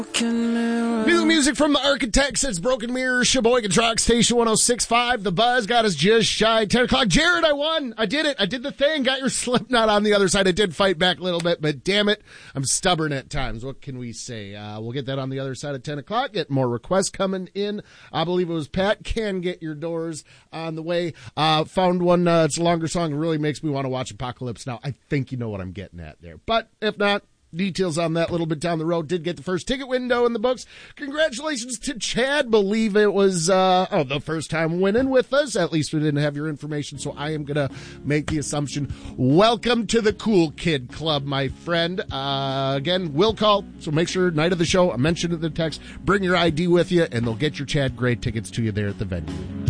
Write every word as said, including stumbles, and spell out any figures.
New music from the Architects. It's Broken Mirror, Sheboygan's Rock Station one oh six point five. The Buzz got us just shy ten o'clock. Jared, I won. I did it. I did the thing. Got your Slipknot on the other side. I did fight back a little bit, but damn it, I'm stubborn at times. What can we say? Uh, we'll get that on the other side of ten o'clock. Get more requests coming in. I believe it was Pat. Can get your doors on the way. Uh, found one. Uh, it's a longer song. It really makes me want to watch Apocalypse Now. I think you know what I'm getting at there. But if not, details on that a little bit down the road. Did get the first ticket window in the books. Congratulations to Chad. Believe it was uh oh the first time winning with us. At least we didn't have your information, so I am gonna make the assumption. Welcome to the Cool Kid Club, my friend. Uh again, will call, so make sure night of the show, I mentioned in the text, bring your I D with you, and they'll get your Chad Gray tickets to you there at the venue.